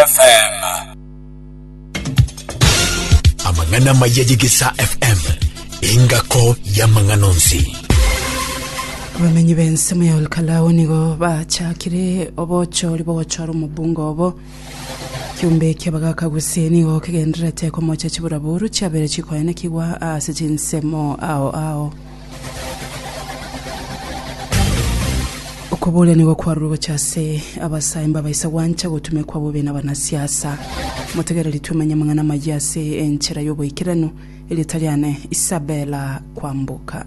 FM. Amangana mayaji Gisa FM. Ingako ya manganonsi. Bamenyi bense mu yolkalawo nigo bachakire obocho libochoro mubungo obo kyumbe kyabagaka guseni go kegendera teko mocha chiburaburu cyabere chikoyene kigwa asijinsemo ao ukubule nigo kwarugo cyase abasaimba bayisa wancha gutume kwa bobe n'abanasiasa mutegera litumanya mangana majyase enchera yoboyikirano ilitaliane Isabella Kwambuka.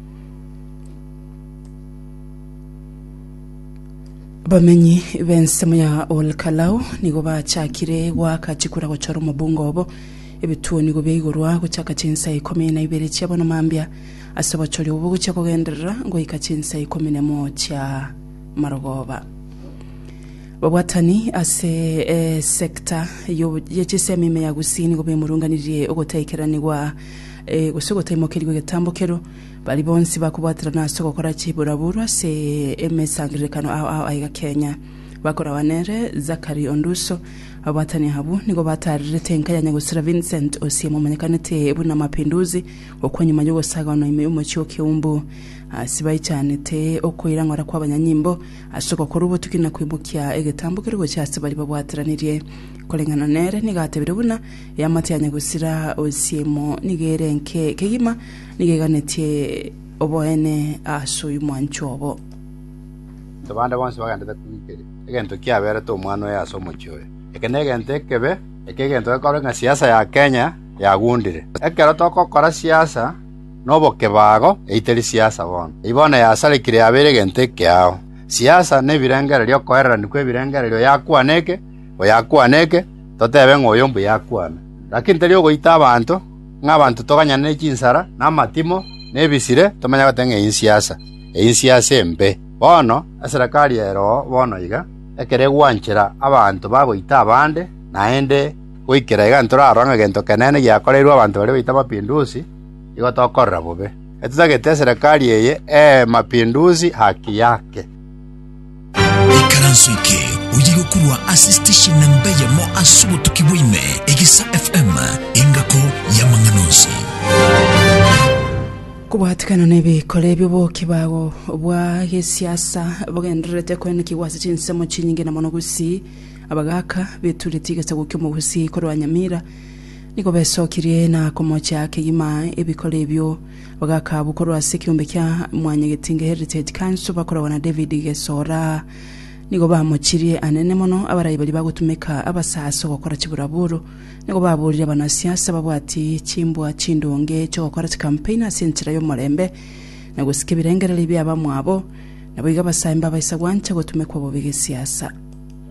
Bamenyi bense mu ya olkalawo nigo bachakire wakachikura gochoro mubungo obo ebituo nigo beigurwa guchaka chinsa 12 cyabona mambya asobachori ubu gucha kugenderera ngo ikachinsa 11 cya marogoba babwatani ase sector yo yechisemi me ya gusini go bemurunganiriye ogotekeranirwa gusogota imokeri getambokero bali bonsi bakubwatira naso gukora kiburabura se emesangirikano aiga Kenya bakora wanere Zakari Onduso abatani habu nigo batarire tenka ya Nyagusira Vincent Osiemo manyakanete buna mapinduzi okwanyuma yo gusagano ime umucyo kiumbu sibayi cyane te okwirangora kw'abanyanyimbo asoko kuri ubu tukina kwibukya egetambukiro go cyase bari babwatiraniriye kolengana nere nigatebire buna yamate ya Nyagusira Osiemo nigerenke kegima nigeganete oboene asuyu mwanchobo tobanda bonse baganda kubikere egento kyabera to mwana ya somochoe ekenegente kebe ekegento korenga siasa ya Kenya yagundire ekero tokokora siasa noboke bago eiteri siasa bono ibona yasalikire yabere gente kyao siasa ne birengere lyo koerera nikwe birengere lyo yakwaneke oyakwaneke totebe ngoyombu yakwana lakini teri ogoita abantu ng'abantu toganyana nechinsara namatimo nebisire tomanya batenge insiasa embe bono aserakali ero bono iga ekere gwanchira abantu bagoita abande naende goikera iga ntoraranga gento kenene gyakoreirwa abantu bari baita mapinduzi igo tokorra bobe etutagete serikali eye mapinduzi haki yake ikaransuike ujigo kurwa assistation nambeya mo asubu tukibwime Gisa FM ingako ya manganonsi kubatikana nebikole byo kibago bwa siasa bagenderete kwene kiwasi chinsemo chinyinge na monogusi abagaka betulitigese gukyo busi korwa Nyamira niko besokirie na komocha kigima ebikole byo bagaka bukorwa sekiumbe kya mwanya getinge Heritage Council bakora na David Gesora niko bamuchirie anene mono abarayi bali bagutumeka abasaso gukora kiburaburu niko baburira abanasiasa babwati chimbwa chindonge cyo gukora campaign asentira yo morembe na gusike birengerera ibi abamwabo nabo iga basaimba bayisa gwancha gutumekwa bo bige siasa